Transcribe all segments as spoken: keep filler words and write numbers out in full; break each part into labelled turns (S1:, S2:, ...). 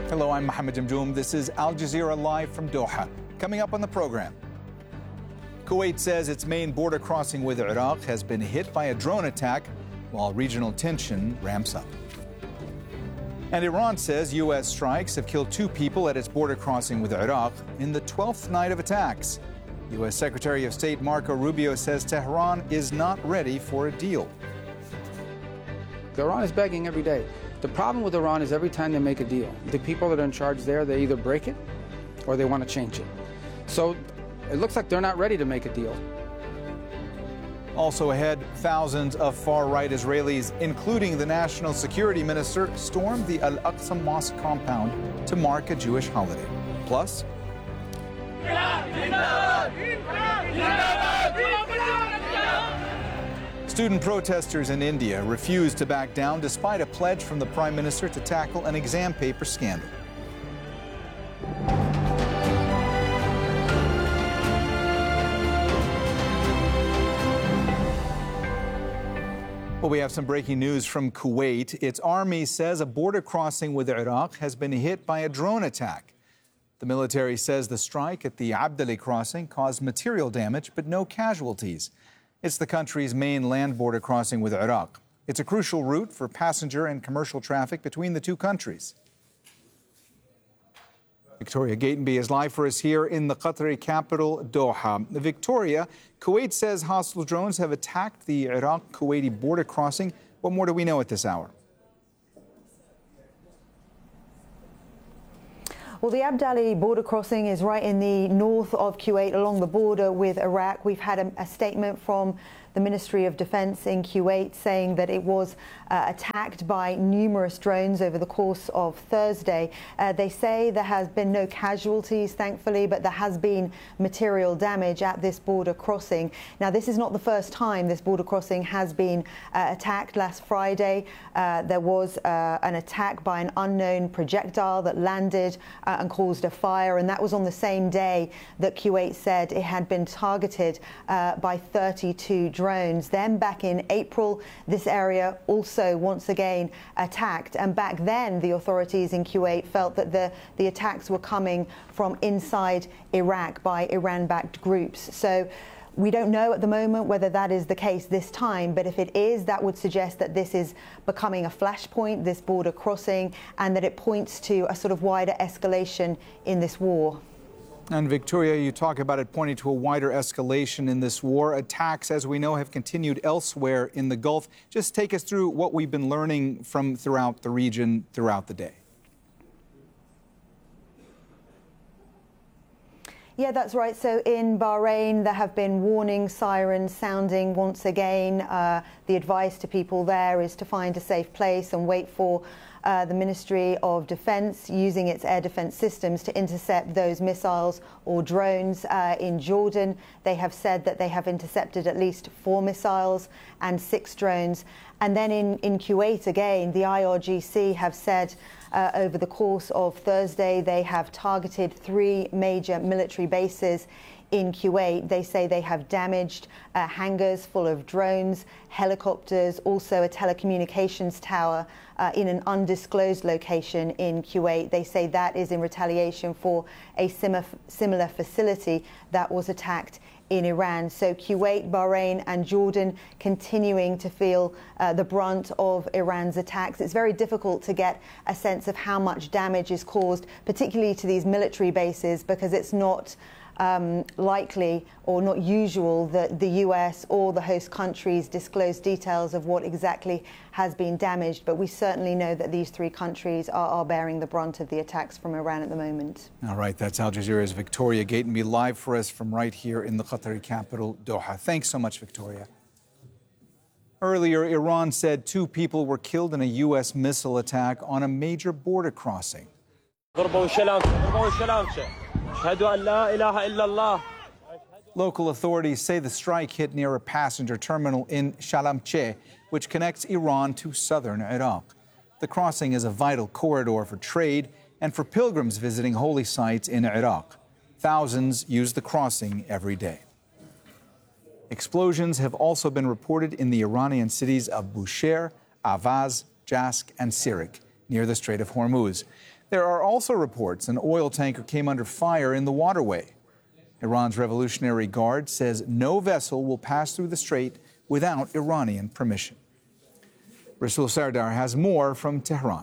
S1: Hello, I'm Mohammed Jamjoom. This is Al Jazeera Live from Doha. Coming up on the program, Kuwait says its main border crossing with Iraq has been hit by a drone attack while regional tension ramps up. And Iran says U S strikes have killed two people at its border crossing with Iraq in the twelfth night of attacks. U S Secretary of State Marco Rubio says Tehran is not ready for a deal.
S2: Iran is begging every day. The problem with Iran is every time they make a deal, the people that are in charge there, they either break it or they want to change it. So it looks like they're not ready to make a deal.
S1: Also ahead, thousands of far-right Israelis, including the national security minister, stormed the Al-Aqsa Mosque compound to mark a Jewish holiday. Plus, student protesters in India refused to back down despite a pledge from the Prime Minister to tackle an exam paper scandal. Well, we have some breaking news from Kuwait. Its army says a border crossing with Iraq has been hit by a drone attack. The military says the strike at the Abdali crossing caused material damage but no casualties. It's the country's main land border crossing with Iraq. It's a crucial route for passenger and commercial traffic between the two countries. Victoria Gatenby is live for us here in the Qatari capital, Doha. Victoria, Kuwait says hostile drones have attacked the Iraq-Kuwaiti border crossing. What more do we know at this hour?
S3: Well, the Abdali border crossing is right in the north of Kuwait along the border with Iraq. We've had a, a statement from the Ministry of Defense in Kuwait saying that it was uh, attacked by numerous drones over the course of Thursday. Uh, they say there has been no casualties, thankfully, but there has been material damage at this border crossing. Now, this is not the first time this border crossing has been uh, attacked. Last Friday, uh, there was uh, an attack by an unknown projectile that landed uh, and caused a fire, and that was on the same day that Kuwait said it had been targeted uh, by thirty-two drones. drones. Then back in April, this area also once again attacked. And back then, the authorities in Kuwait felt that the, the attacks were coming from inside Iraq by Iran-backed groups. So we don't know at the moment whether that is the case this time, but if it is, that would suggest that this is becoming a flashpoint, this border crossing, and that it points to a sort of wider escalation in this war.
S1: And Victoria, you talk about it pointing to a wider escalation in this war. Attacks, as we know, have continued elsewhere in the Gulf. Just take us through what we've been learning from throughout the region throughout the day.
S3: Yeah, that's right. So in Bahrain, there have been warning sirens sounding once again. Uh, the advice to people there is to find a safe place and wait for Uh, the Ministry of Defense using its air defense systems to intercept those missiles or drones. Uh, in Jordan, they have said that they have intercepted at least four missiles and six drones. And then in, in Kuwait, again, the I R G C have said uh, over the course of Thursday, they have targeted three major military bases in Kuwait. They say they have damaged uh, hangars full of drones, helicopters, also a telecommunications tower uh, in an undisclosed location in Kuwait. They say that is in retaliation for a sim- similar facility that was attacked in Iran. So Kuwait, Bahrain and Jordan continuing to feel uh, the brunt of Iran's attacks. It's very difficult to get a sense of how much damage is caused, particularly to these military bases, because it's not Um, likely or not usual that the U S or the host countries disclose details of what exactly has been damaged. But we certainly know that these three countries are, are bearing the brunt of the attacks from Iran at the moment.
S1: All right, that's Al Jazeera's Victoria Gatenby live for us from right here in the Qatari capital, Doha. Thanks so much, Victoria. Earlier, Iran said two people were killed in a U S missile attack on a major border crossing. Local authorities say the strike hit near a passenger terminal in Shalamcheh, which connects Iran to southern Iraq. The crossing is a vital corridor for trade and for pilgrims visiting holy sites in Iraq. Thousands use the crossing every day. Explosions have also been reported in the Iranian cities of Bushehr, Avaz, Jask, and Sirik, near the Strait of Hormuz. There are also reports an oil tanker came under fire in the waterway. Iran's Revolutionary Guard says no vessel will pass through the strait without Iranian permission. Rasul Sardar has more from Tehran.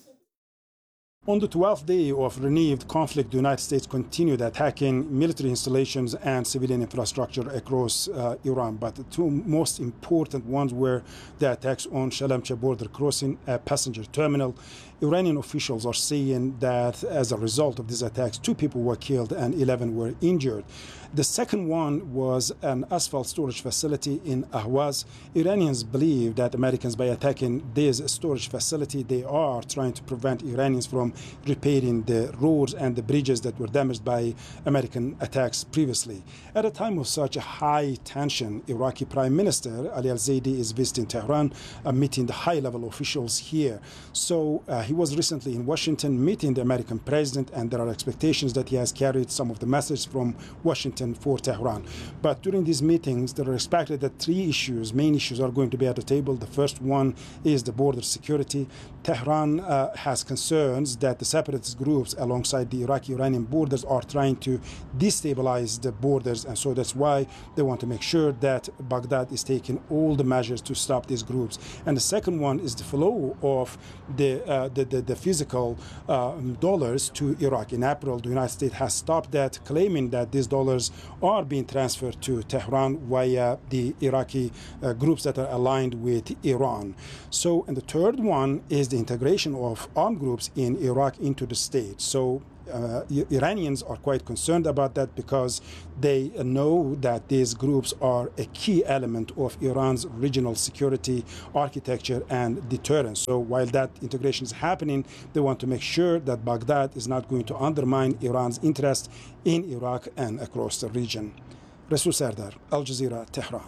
S4: On the twelfth day of renewed conflict, the United States continued attacking military installations and civilian infrastructure across uh, Iran. But the two most important ones were the attacks on Shalamcha border crossing, a passenger terminal. Iranian officials are saying that as a result of these attacks, two people were killed and eleven were injured. The second one was an asphalt storage facility in Ahwaz. Iranians believe that Americans, by attacking this storage facility, they are trying to prevent Iranians from repairing the roads and the bridges that were damaged by American attacks previously. At a time of such a high tension, Iraqi Prime Minister Ali al-Zaidi is visiting Tehran, uh, meeting the high-level officials here. So uh, he was recently in Washington meeting the American president, and there are expectations that he has carried some of the message from Washington for Tehran. But during these meetings, there are expected that three issues, main issues, are going to be at the table. The first one is the border security. Tehran uh, has concerns that the separatist groups alongside the Iraqi-Iranian borders are trying to destabilize the borders, and so that's why they want to make sure that Baghdad is taking all the measures to stop these groups. And the second one is the flow of the uh, the, the, the physical uh, dollars to Iraq. In April, the United States has stopped that, claiming that these dollars are being transferred to Tehran via the Iraqi uh, groups that are aligned with Iran. So, and the third one is the integration of armed groups in Iraq into the state. So uh, Iranians are quite concerned about that because they know that these groups are a key element of Iran's regional security architecture and deterrence. So while that integration is happening, they want to make sure that Baghdad is not going to undermine Iran's interest in Iraq and across the region. Rasul Sardar, Al Jazeera, Tehran.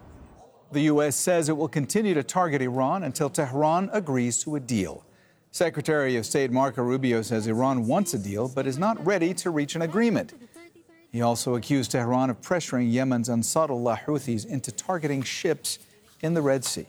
S1: The U S says it will continue to target Iran until Tehran agrees to a deal. Secretary of State Marco Rubio says Iran wants a deal but is not ready to reach an agreement. He also accused Tehran of pressuring Yemen's Ansarullah Houthis into targeting ships in the Red Sea.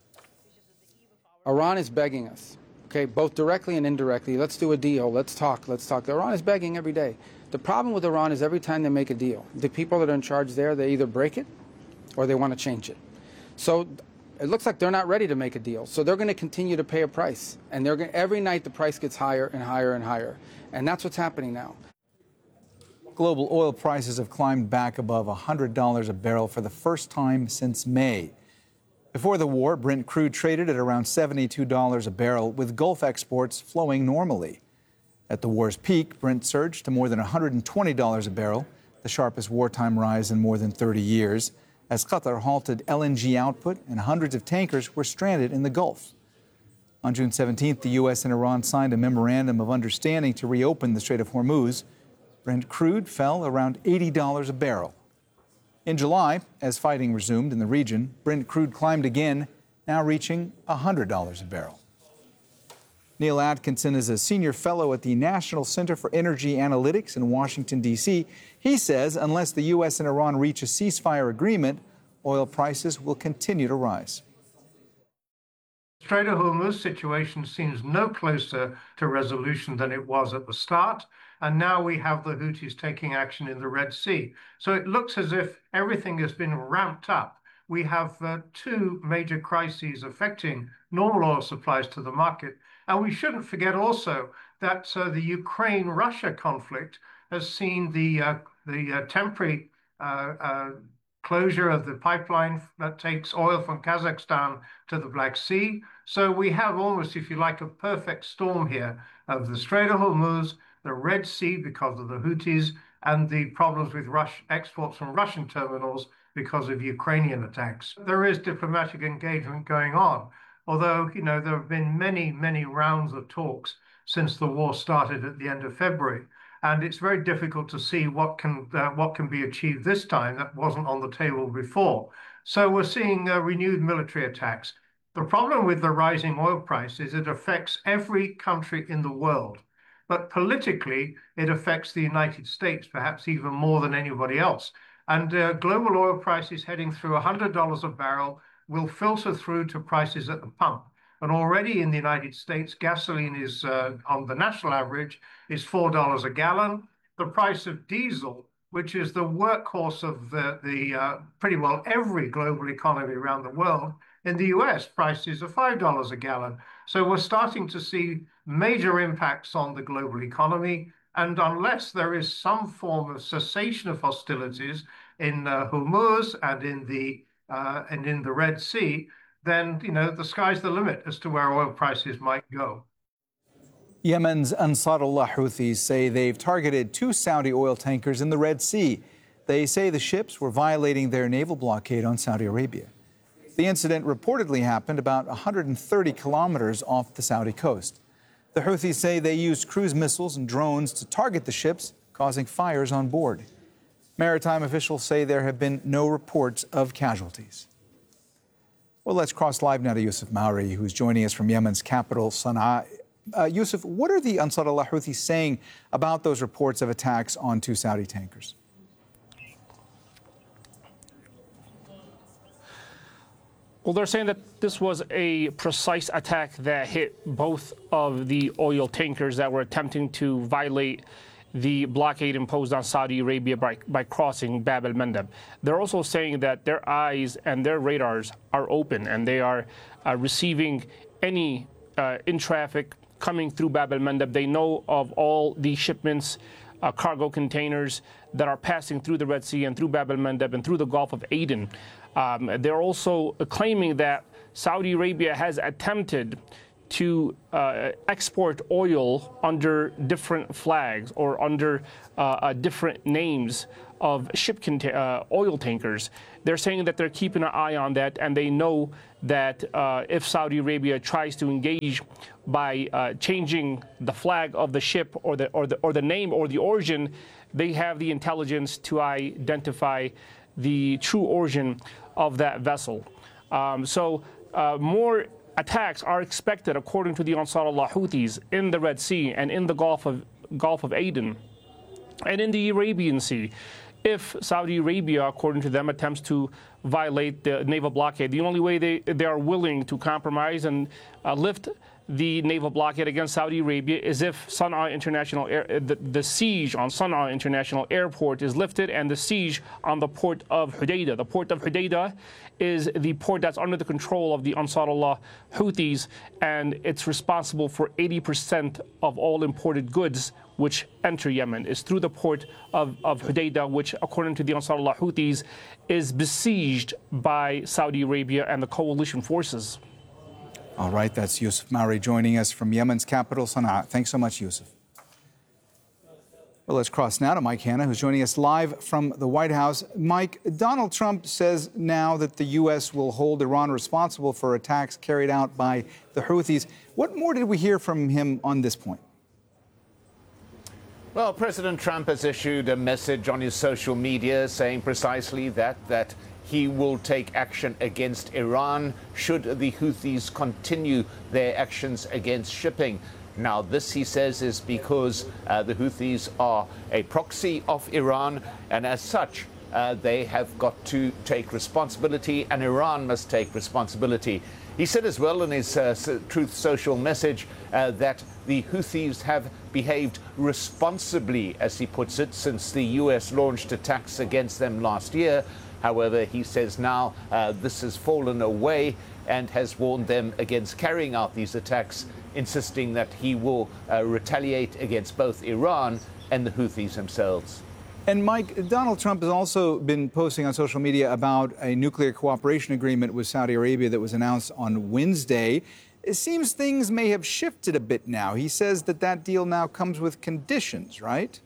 S2: Iran is begging us, okay, both directly and indirectly. Let's do a deal. Let's talk. Let's talk. Iran is begging every day. The problem with Iran is every time they make a deal, the people that are in charge there, they either break it or they want to change it. So it looks like they're not ready to make a deal. So they're going to continue to pay a price. And they're going, every night the price gets higher and higher and higher. And that's what's happening now.
S1: Global oil prices have climbed back above one hundred dollars a barrel for the first time since May. Before the war, Brent crude traded at around seventy-two dollars a barrel, with Gulf exports flowing normally. At the war's peak, Brent surged to more than one hundred twenty dollars a barrel, the sharpest wartime rise in more than thirty years, as Qatar halted L N G output and hundreds of tankers were stranded in the Gulf. On June seventeenth, the U S and Iran signed a memorandum of understanding to reopen the Strait of Hormuz. Brent crude fell around eighty dollars a barrel. In July, as fighting resumed in the region, Brent crude climbed again, now reaching one hundred dollars a barrel. Neil Atkinson is a senior fellow at the National Center for Energy Analytics in Washington, D C He says unless the U S and Iran reach a ceasefire agreement, oil prices will continue to rise.
S5: The Strait of Hormuz situation seems no closer to resolution than it was at the start, and now we have the Houthis taking action in the Red Sea. So it looks as if everything has been ramped up. We have uh, two major crises affecting normal oil supplies to the market. And we shouldn't forget also that uh, the Ukraine-Russia conflict has seen the, uh, the uh, temporary uh, uh, closure of the pipeline that takes oil from Kazakhstan to the Black Sea. So we have almost, if you like, a perfect storm here of the Strait of Hormuz, the Red Sea because of the Houthis, and the problems with Rush exports from Russian terminals because of Ukrainian attacks. There is diplomatic engagement going on, although, you know, there have been many, many rounds of talks since the war started at the end of February. And it's very difficult to see what can uh, what can be achieved this time that wasn't on the table before. So we're seeing uh, renewed military attacks. The problem with the rising oil price is it affects every country in the world. But politically, it affects the United States, perhaps even more than anybody else. And uh, global oil prices heading through one hundred dollars a barrel will filter through to prices at the pump. And already in the United States, gasoline is, uh, on the national average, is four dollars a gallon. The price of diesel, which is the workhorse of the, the uh, pretty well every global economy around the world, in the U S, prices are five dollars a gallon. So we're starting to see major impacts on the global economy. And unless there is some form of cessation of hostilities in uh, Hormuz and in the uh, and in the Red Sea, then you know the sky's the limit as to where oil prices might go.
S1: Yemen's Ansarullah Houthis say they've targeted two Saudi oil tankers in the Red Sea. They say the ships were violating their naval blockade on Saudi Arabia. The incident reportedly happened about one hundred thirty kilometers off the Saudi coast. The Houthis say they used cruise missiles and drones to target the ships, causing fires on board. Maritime officials say there have been no reports of casualties. Well, let's cross live now to Yusuf Mauri, who's joining us from Yemen's capital, Sana'a. Uh, Yusuf, what are the Ansarullah Houthis saying about those reports of attacks on two Saudi tankers?
S6: Well, they're saying that this was a precise attack that hit both of the oil tankers that were attempting to violate the blockade imposed on Saudi Arabia by, by crossing Bab el-Mandeb. They're also saying that their eyes and their radars are open and they are uh, receiving any uh, in traffic coming through Bab el-Mandeb. They know of all the shipments, uh, cargo containers that are passing through the Red Sea and through Bab el-Mandeb and through the Gulf of Aden. Um, they're also claiming that Saudi Arabia has attempted to uh, export oil under different flags or under uh, uh, different names of ship uh, oil tankers. They're saying that they're keeping an eye on that, and they know that uh, if Saudi Arabia tries to engage by uh, changing the flag of the ship or the, or the or the name or the origin, they have the intelligence to identify the true origin of that vessel. Um, so uh, more attacks are expected, according to the Ansarullah Houthis, in the Red Sea and in the Gulf of Gulf of Aden and in the Arabian Sea. If Saudi Arabia, according to them, attempts to violate the naval blockade, the only way they, they are willing to compromise and uh, lift the naval blockade against Saudi Arabia is if Sana'a International Air, the, the siege on Sana'a International Airport is lifted and the siege on the port of Hodeidah. The port of Hodeidah is the port that's under the control of the Ansarullah Houthis, and it's responsible for eighty percent of all imported goods which enter Yemen. Is through the port of, of Hodeidah, which, according to the Ansarullah Houthis, is besieged by Saudi Arabia and the coalition forces.
S1: All right, that's Yusuf Mauri joining us from Yemen's capital, Sana'a. Thanks so much, Yusuf. Well, let's cross now to Mike Hanna, who's joining us live from the White House. Mike, Donald Trump says now that the U S will hold Iran responsible for attacks carried out by the Houthis. What more did we hear from him on this point?
S7: Well, President Trump has issued a message on his social media saying precisely that, that he will take action against Iran should the Houthis continue their actions against shipping. Now, this, he says, is because uh, the Houthis are a proxy of Iran, and as such, uh, they have got to take responsibility, and Iran must take responsibility. He said as well in his uh, Truth Social message uh, that the Houthis have behaved responsibly, as he puts it, since the U S launched attacks against them last year. However, he says now uh, this has fallen away and has warned them against carrying out these attacks, insisting that he will uh, retaliate against both Iran and the Houthis themselves.
S1: And Mike, Donald Trump has also been posting on social media about a nuclear cooperation agreement with Saudi Arabia that was announced on Wednesday. It seems things may have shifted a bit now. He says that that deal now comes with conditions, right?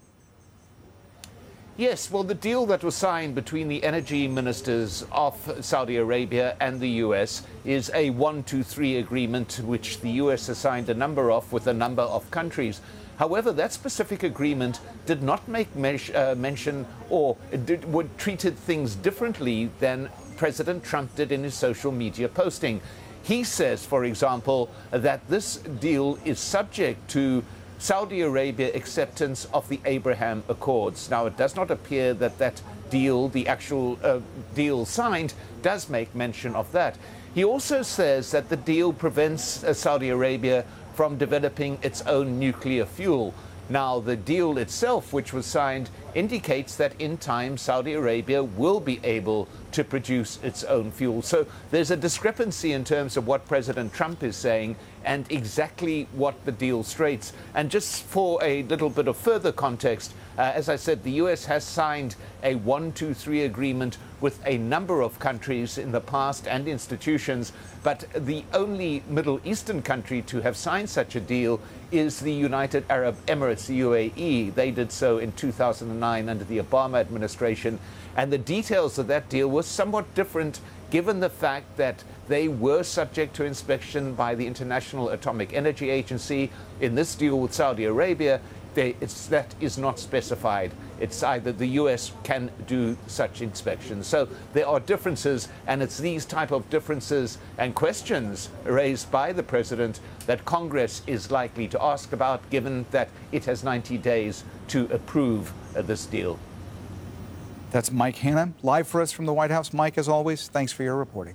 S7: Yes, well, the deal that was signed between the energy ministers of Saudi Arabia and the U S is a one two three agreement, which the U S has signed a number of with a number of countries. However, that specific agreement did not make uh, mention or did, would treated things differently than President Trump did in his social media posting. He says, for example, that this deal is subject to Saudi Arabia acceptance of the Abraham Accords. Now, it does not appear that that deal, the actual uh, deal signed, does make mention of that. He also says that the deal prevents uh, Saudi Arabia from developing its own nuclear fuel. Now, the deal itself, which was signed, indicates that in time Saudi Arabia will be able to produce its own fuel. So there's a discrepancy in terms of what President Trump is saying and exactly what the deal states. And just for a little bit of further context, uh, as I said, the U S has signed a one two three agreement with a number of countries in the past and institutions, but the only Middle Eastern country to have signed such a deal is the United Arab Emirates, the U A E. They did so in two thousand nine under the Obama administration, and the details of that deal were somewhat different given the fact that they were subject to inspection by the International Atomic Energy Agency. In this deal with Saudi Arabia, they, it's, that is not specified. It's either the U S can do such inspections. So there are differences, and it's these type of differences and questions raised by the president that Congress is likely to ask about, given that it has ninety days to approve uh, this deal.
S1: That's Mike Hanna, live for us from the White House. Mike, as always, thanks for your reporting.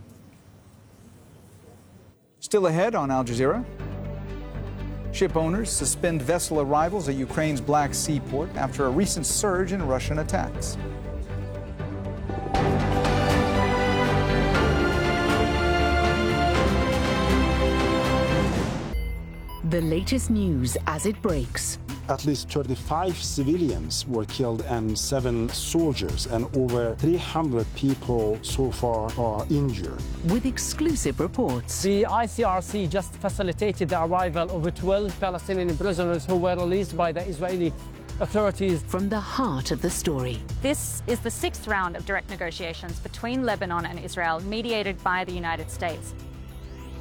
S1: Still ahead on Al Jazeera. Ship owners suspend vessel arrivals at Ukraine's Black Sea port after a recent surge in Russian attacks.
S8: The latest news as it breaks.
S4: At least thirty-five civilians were killed and seven soldiers, and over three hundred people so far are injured.
S8: With exclusive reports.
S9: The I C R C just facilitated the arrival of twelve Palestinian prisoners who were released by the Israeli authorities.
S8: From the heart of the story.
S10: This is the sixth round of direct negotiations between Lebanon and Israel, mediated by the United States.